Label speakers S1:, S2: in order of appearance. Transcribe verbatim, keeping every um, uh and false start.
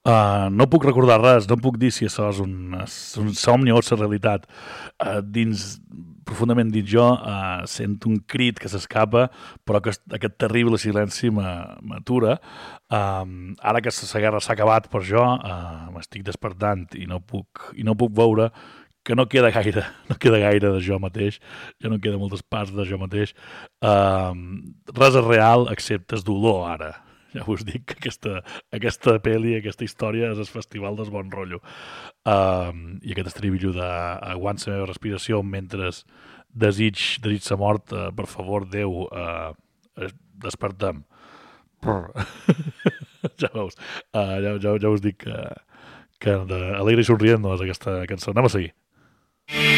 S1: Uh, no puc recordar res, no puc dir si això és un, és un somni o és la realitat. Uh, dins, profundament dins jo, uh, sento un crit que s'escapa, però que aquest terrible silenci m'atura. Um, ara que la guerra s'ha acabat per jo, uh, m'estic despertant i no puc, i no puc veure que no queda gaire, no queda gaire de jo mateix, ja no queda moltes parts de jo mateix. Uh, res és real excepte el dolor ara. Ja us dic que aquesta, aquesta pel·li, aquesta història és el festival del bon rotllo. Um, I aquest estribillo de aguanta la meva respiració mentre desig, desig sa mort, uh, per favor, Déu, uh, despertem. Ja veus, uh, ja, ja, ja us dic que, que de Alegre i somrient no és aquesta cançó. Anem a seguir.